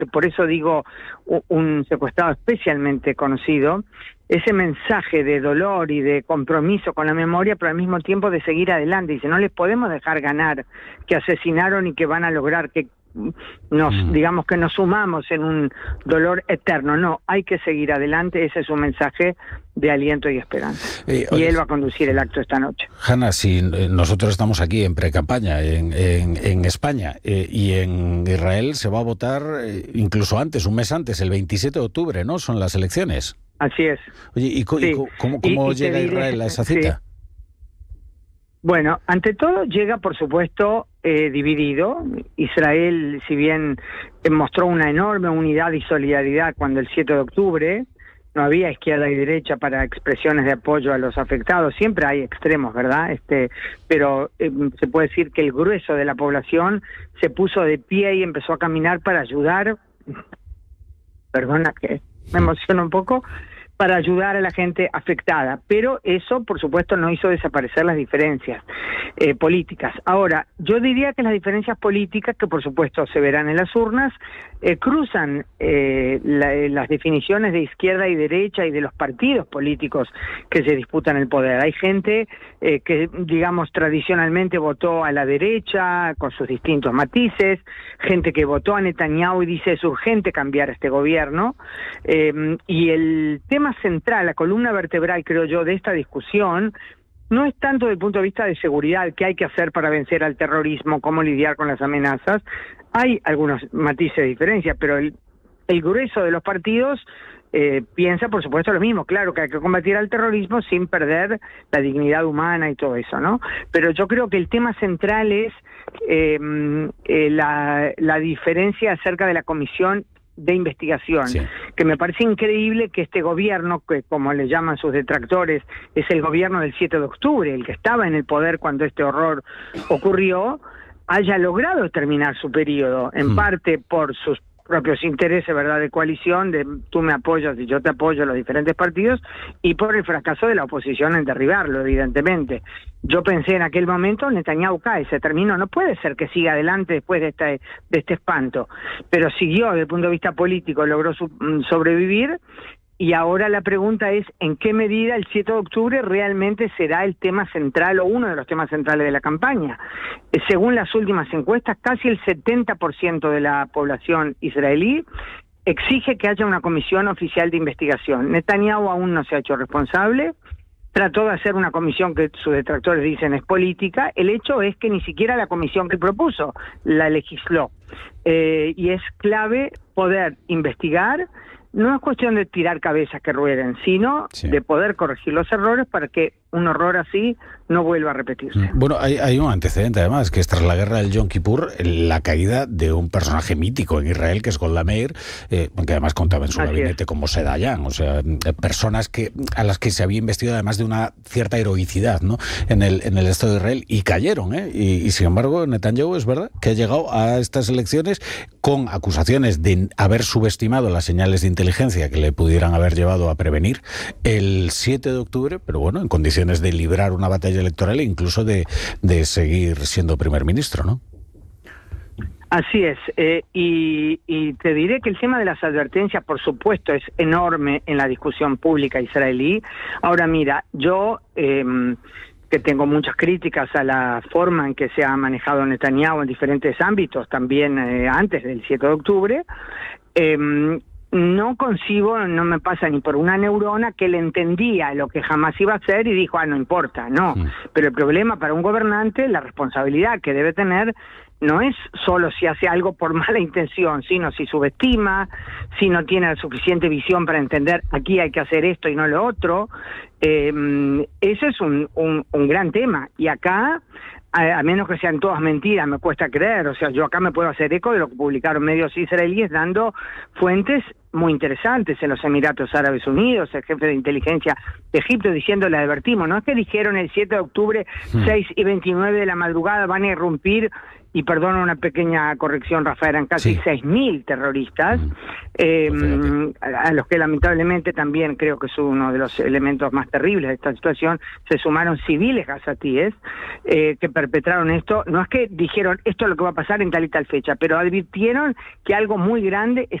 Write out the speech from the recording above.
que por eso digo un secuestrado especialmente conocido, ese mensaje de dolor y de compromiso con la memoria, pero al mismo tiempo de seguir adelante. Dice, no les podemos dejar ganar, que asesinaron y que van a lograr que digamos que nos sumamos en un dolor eterno. No, hay que seguir adelante. Ese es un mensaje de aliento y esperanza. Y él va a conducir el acto esta noche. Hanna, si nosotros estamos aquí en pre-campaña en España y en Israel se va a votar incluso antes, un mes antes, el 27 de octubre, ¿no? Son las elecciones. Así es. Oye, ¿y cómo llega Israel a esa cita? Sí. Bueno, ante todo llega, por supuesto, dividido. Israel, si bien mostró una enorme unidad y solidaridad cuando el 7 de octubre, no había izquierda y derecha para expresiones de apoyo a los afectados. Siempre hay extremos, ¿verdad? Pero se puede decir que el grueso de la población se puso de pie y empezó a caminar para ayudar. Perdona que me emociono un poco. Para ayudar a la gente afectada, pero eso, por supuesto, no hizo desaparecer las diferencias políticas. Ahora, yo diría que las diferencias políticas, que por supuesto se verán en las urnas, cruzan las definiciones de izquierda y derecha y de los partidos políticos que se disputan el poder. Hay gente que, digamos, tradicionalmente votó a la derecha, con sus distintos matices, gente que votó a Netanyahu y dice es urgente cambiar este gobierno, y el tema central, la columna vertebral, creo yo, de esta discusión, no es tanto desde el punto de vista de seguridad, qué hay que hacer para vencer al terrorismo, cómo lidiar con las amenazas. Hay algunos matices de diferencia, pero el grueso de los partidos piensa, por supuesto, lo mismo. Claro que hay que combatir al terrorismo sin perder la dignidad humana y todo eso, ¿no? Pero yo creo que el tema central es la diferencia acerca de la comisión de investigación, sí, que me parece increíble que este gobierno, que como le llaman sus detractores, es el gobierno del 7 de octubre, el que estaba en el poder cuando este horror ocurrió, haya logrado terminar su periodo, en parte por sus propios intereses, ¿verdad?, de coalición, de tú me apoyas y yo te apoyo, los diferentes partidos, y por el fracaso de la oposición en derribarlo, evidentemente. Yo pensé en aquel momento, Netanyahu cae, se terminó, no puede ser que siga adelante después de este espanto, pero siguió desde el punto de vista político, logró sobrevivir. Y ahora la pregunta es, ¿en qué medida el 7 de octubre realmente será el tema central o uno de los temas centrales de la campaña? Según las últimas encuestas, casi el 70% de la población israelí exige que haya una comisión oficial de investigación. Netanyahu aún no se ha hecho responsable, trató de hacer una comisión que sus detractores dicen es política. El hecho es que ni siquiera la comisión que propuso la legisló. Y es clave poder investigar. No es cuestión de tirar cabezas que rueden, sino de poder corregir los errores para que un horror así no vuelva a repetirse. Bueno, hay un antecedente además, que es tras la guerra del Yom Kippur, la caída de un personaje mítico en Israel, que es Golda Meir, que además contaba en su gabinete como Moshe Dayan, o sea, personas a las que se había investido además de una cierta heroicidad, ¿no?, en el Estado de Israel, y cayeron, y sin embargo Netanyahu es verdad que ha llegado a estas elecciones con acusaciones de haber subestimado las señales de inteligencia que le pudieran haber llevado a prevenir el 7 de octubre, pero bueno, en condiciones de librar una batalla electoral e incluso de seguir siendo primer ministro, ¿no? Así es, y te diré que el tema de las advertencias, por supuesto, es enorme en la discusión pública israelí. Ahora mira, yo que tengo muchas críticas a la forma en que se ha manejado Netanyahu en diferentes ámbitos, también antes del 7 de octubre, no concibo, no me pasa ni por una neurona que él entendía lo que jamás iba a hacer y dijo, no importa, no. Pero el problema para un gobernante, la responsabilidad que debe tener, no es solo si hace algo por mala intención, sino si subestima, si no tiene la suficiente visión para entender aquí hay que hacer esto y no lo otro. Ese es un gran tema. Y acá, a menos que sean todas mentiras, me cuesta creer. O sea, yo acá me puedo hacer eco de lo que publicaron medios israelíes dando fuentes muy interesantes en los Emiratos Árabes Unidos, el jefe de inteligencia de Egipto diciendo, le advertimos, no es que dijeron el 7 de octubre, 6:29 de la madrugada van a irrumpir y perdona una pequeña corrección, Rafael, eran casi 6.000 terroristas, a los que lamentablemente también creo que es uno de los elementos más terribles de esta situación, se sumaron civiles gazatíes que perpetraron esto. No es que dijeron esto es lo que va a pasar en tal y tal fecha, pero advirtieron que algo muy grande